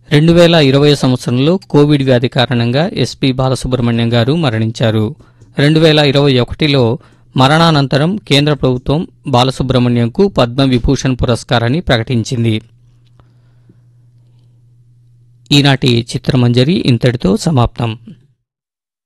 2020 సంవత్సరంలో కోవిడ్ వ్యాధి కారణంగా ఎస్పి బాలసుబ్రహ్మణ్యం గారు మరణించారు. 2021లో మరణానంతరం కేంద్ర ప్రభుత్వం బాలసుబ్రహ్మణ్యంకు పద్మవిభూషణ్ పురస్కారాన్ని ప్రకటించింది. ఈనాటి చిత్రమంజరి ఇంతటితో సమాప్తం.